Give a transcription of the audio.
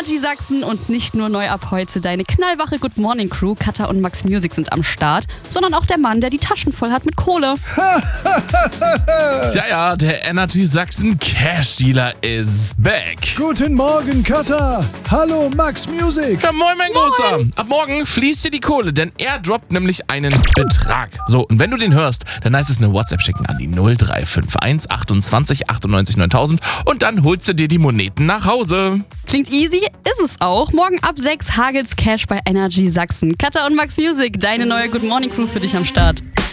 Energy Sachsen und nicht nur neu ab heute deine knallwache Good Morning Crew, Katha und Max Music sind am Start, sondern auch der Mann, der die Taschen voll hat mit Kohle. Tja, ja, der Energy Sachsen Cash Dealer is back. Guten Morgen, Katha. Hallo, Max Music. Ja, moin, mein Großer. Ab morgen fließt dir die Kohle, denn er droppt nämlich einen Betrag. So, und wenn du den hörst, dann heißt es eine WhatsApp schicken an die 0351 28 98 9000 und dann holst du dir die Moneten nach Hause. Klingt easy, ist es auch. Morgen ab 6 hagelt's Cash bei Energy Sachsen. Katha und Max Music, deine neue Good Morning Crew für dich am Start.